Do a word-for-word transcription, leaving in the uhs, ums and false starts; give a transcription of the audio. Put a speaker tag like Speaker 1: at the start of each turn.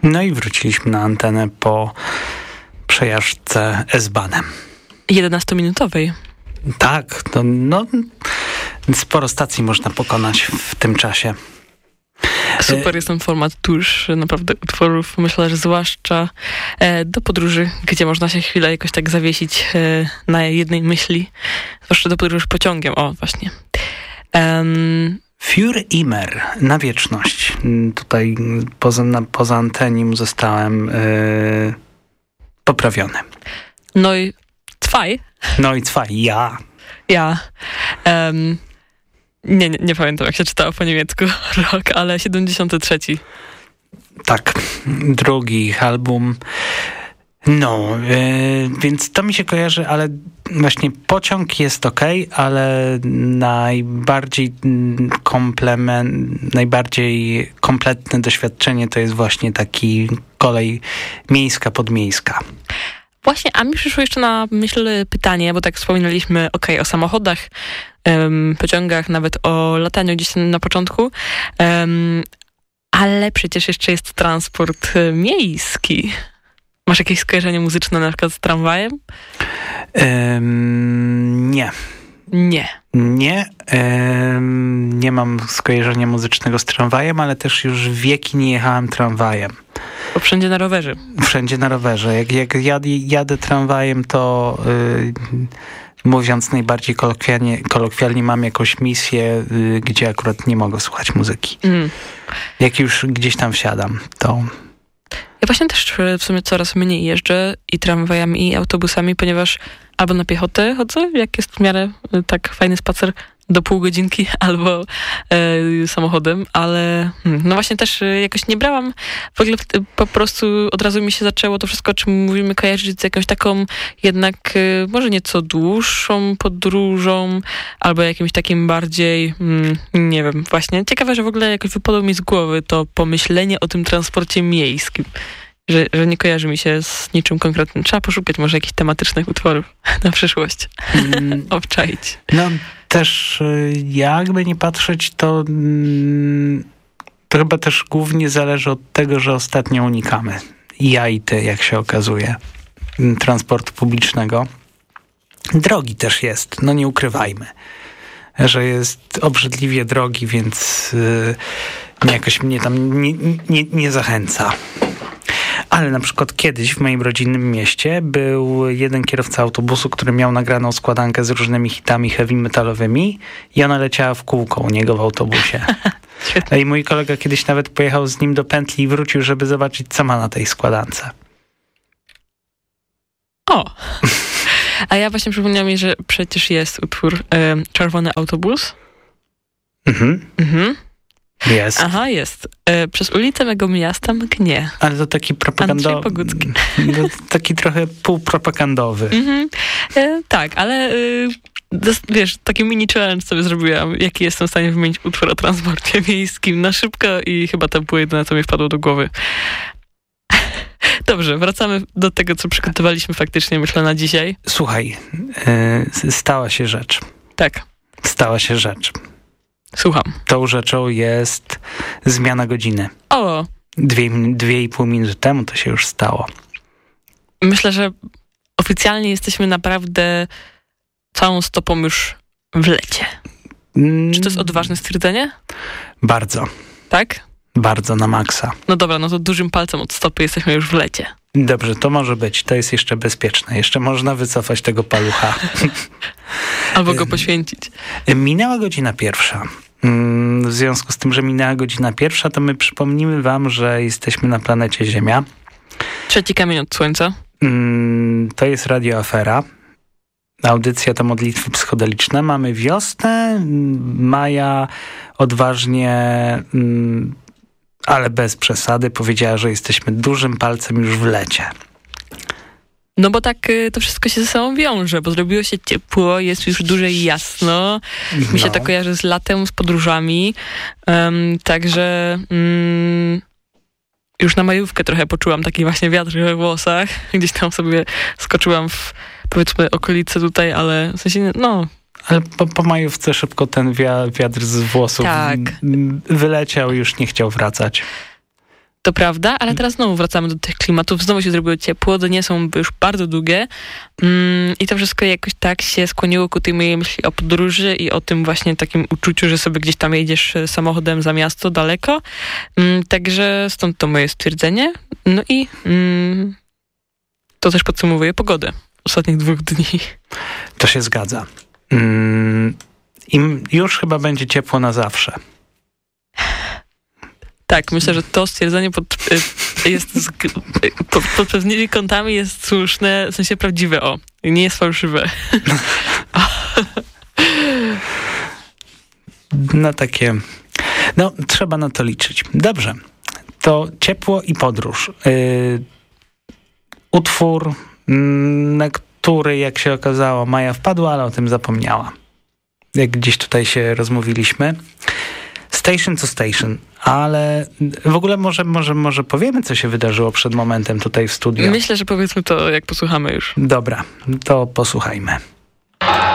Speaker 1: No i wróciliśmy na antenę po przejażdżce S-Bahnem.
Speaker 2: jedenastominutowej.
Speaker 1: Tak, to no, sporo stacji można pokonać w tym czasie.
Speaker 2: Super jest ten format tuż naprawdę utworów. Myślę, że zwłaszcza e, do podróży, gdzie można się chwilę jakoś tak zawiesić e, na jednej myśli. Zwłaszcza do podróży pociągiem. O, właśnie. Um,
Speaker 1: Für immer, na wieczność. Tutaj poza, na, poza antenim zostałem e, poprawiony.
Speaker 2: No i zwei.
Speaker 1: No i zwei, ja.
Speaker 2: Ja. Um, nie, nie, nie pamiętam, jak się czytało po niemiecku rok, ale siedemdziesiąty trzeci.
Speaker 1: Tak, drugi ich album. No, yy, więc to mi się kojarzy, ale właśnie pociąg jest okej, ale najbardziej komplement, najbardziej kompletne doświadczenie to jest właśnie taki kolej miejska, podmiejska.
Speaker 2: Właśnie, a mi przyszło jeszcze na myśl pytanie, bo tak wspominaliśmy, okej, okay, o samochodach, um, pociągach, nawet o lataniu gdzieś na początku, um, ale przecież jeszcze jest transport miejski. Masz jakieś skojarzenie muzyczne na przykład z tramwajem?
Speaker 1: Um, nie.
Speaker 2: Nie.
Speaker 1: Nie. Um, nie mam skojarzenia muzycznego z tramwajem, ale też już wieki nie jechałem tramwajem.
Speaker 2: Bo wszędzie na rowerze.
Speaker 1: Wszędzie na rowerze. Jak, jak jadę, jadę tramwajem, to yy, mówiąc najbardziej kolokwialnie, kolokwialnie mam jakąś misję, yy, gdzie akurat nie mogę słuchać muzyki. Mm. Jak już gdzieś tam wsiadam, to...
Speaker 2: Ja właśnie też w sumie coraz mniej jeżdżę i tramwajami, i autobusami, ponieważ albo na piechotę chodzę, jak jest w miarę tak fajny spacer do pół godzinki, albo e, samochodem, ale hmm, no właśnie też jakoś nie brałam, w ogóle po prostu od razu mi się zaczęło to wszystko, o czym mówimy, kojarzyć z jakąś taką jednak e, może nieco dłuższą podróżą, albo jakimś takim bardziej, hmm, nie wiem, właśnie ciekawe, że w ogóle jakoś wypadło mi z głowy to pomyślenie o tym transporcie miejskim. Że, że nie kojarzy mi się z niczym konkretnym. Trzeba poszukać może jakichś tematycznych utworów na przyszłość. Mm. Obczaić.
Speaker 1: No też jakby nie patrzeć, to, to chyba też głównie zależy od tego, że ostatnio unikamy. Ja i ty, jak się okazuje, transportu publicznego. Drogi też jest, no nie ukrywajmy, że jest obrzydliwie drogi, więc yy, jakoś mnie tam nie, nie, nie zachęca. Ale na przykład kiedyś w moim rodzinnym mieście był jeden kierowca autobusu, który miał nagraną składankę z różnymi hitami heavy metalowymi i ona leciała w kółko u niego w autobusie. I mój kolega kiedyś nawet pojechał z nim do pętli i wrócił, żeby zobaczyć, co ma na tej składance.
Speaker 2: O! A ja właśnie przypomniałam mi, że przecież jest utwór e, Czerwony autobus. Mhm. Mhm.
Speaker 1: Jest.
Speaker 2: Aha, jest. E, przez ulicę mego miasta mgnie.
Speaker 1: Ale to taki propagandowy. To taki trochę półpropagandowy. Mhm.
Speaker 2: E, tak, ale e, wiesz, taki mini challenge sobie zrobiłam, jaki jestem w stanie wymienić utwór o transporcie miejskim na szybko i chyba to było jedyne, co mi wpadło do głowy. Dobrze, wracamy do tego, co przygotowaliśmy faktycznie, myślę, na dzisiaj.
Speaker 1: Słuchaj, yy, stała się rzecz.
Speaker 2: Tak.
Speaker 1: Stała się rzecz.
Speaker 2: Słucham.
Speaker 1: Tą rzeczą jest zmiana godziny.
Speaker 2: O!
Speaker 1: Dwie, dwie i pół minuty temu to się już stało.
Speaker 2: Myślę, że oficjalnie jesteśmy naprawdę całą stopą już w lecie. Mm. Czy to jest odważne stwierdzenie?
Speaker 1: Bardzo.
Speaker 2: Tak?
Speaker 1: Bardzo, na maksa.
Speaker 2: No dobra, no to dużym palcem od stopy jesteśmy już w lecie.
Speaker 1: Dobrze, to może być. To jest jeszcze bezpieczne. Jeszcze można wycofać tego palucha.
Speaker 2: Albo go poświęcić.
Speaker 1: Minęła godzina pierwsza. W związku z tym, że minęła godzina pierwsza, to my przypomnimy wam, że jesteśmy na planecie Ziemia.
Speaker 2: Trzeci kamień od słońca.
Speaker 1: To jest Radio Afera. Audycja to modlitwy psychodeliczne. Mamy wiosnę. Maja odważnie, ale bez przesady, powiedziała, że jesteśmy dużym palcem już w lecie.
Speaker 2: No bo tak to wszystko się ze sobą wiąże, bo zrobiło się ciepło, jest już dłużej jasno. Mi się
Speaker 1: no.
Speaker 2: to kojarzy z latem, z podróżami. Um, także um, już na majówkę trochę poczułam taki właśnie wiatr we włosach. Gdzieś tam sobie skoczyłam w, powiedzmy, okolice tutaj, ale w sensie, no...
Speaker 1: Ale po, po majówce szybko ten wiatr z włosów
Speaker 2: tak.
Speaker 1: wyleciał i już nie chciał wracać.
Speaker 2: To prawda, ale teraz znowu wracamy do tych klimatów, znowu się zrobiło ciepło, dnie są już bardzo długie mm, i to wszystko jakoś tak się skłoniło ku tej mojej myśli o podróży i o tym właśnie takim uczuciu, że sobie gdzieś tam jedziesz samochodem za miasto daleko. Mm, także stąd to moje stwierdzenie. No i mm, to też podsumowuje pogodę ostatnich dwóch dni.
Speaker 1: To się zgadza. Mm, i już chyba będzie ciepło na zawsze.
Speaker 2: Tak, myślę, że to stwierdzenie pod, jest z, pod, pod pewnymi kątami jest słuszne, w sensie prawdziwe, o, nie jest fałszywe.
Speaker 1: No takie, no trzeba na to liczyć. Dobrze, to ciepło i podróż. Yy, utwór, na który, jak się okazało, Maja wpadła, ale o tym zapomniała. Jak gdzieś tutaj się rozmówiliśmy. Station to Station, ale w ogóle może, może, może powiemy, co się wydarzyło przed momentem tutaj w studiu.
Speaker 2: Myślę, że powiedzmy to, jak posłuchamy już.
Speaker 1: Dobra, to posłuchajmy.